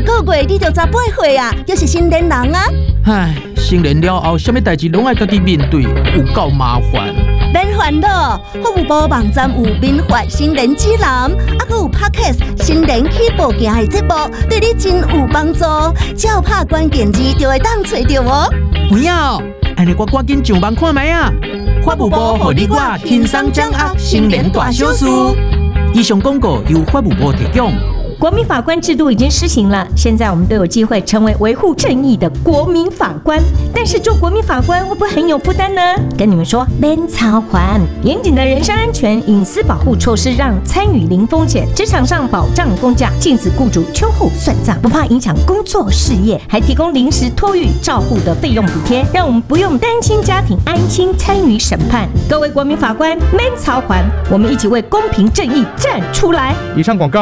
个月你就18岁啊，又是成年人啊。 唉，成年了后，什么代志拢爱家己面对，有够麻烦。 免烦恼，服务部网站有民法成年指南，还有 Podcast 成年起步行的节目，对你真有帮助。只要拍关键字就会当找到哦。 有影哦，安尼我赶紧上网看卖啊！法务部互你我轻松掌握成年大小事。以上广告由法务部提供。 国民法官制度已经施行了，现在我们都有机会成为维护正义的国民法官。但是做国民法官会不会很有负担呢？跟你们说，免操烦，严谨的人身安全、隐私保护措施让参与零风险，职场上保障公假，禁止雇主秋后算账，不怕影响工作事业，还提供临时托育照护的费用补贴，让我们不用担心家庭，安心参与审判。各位国民法官，免操烦，我们一起为公平正义站出来。 以上广告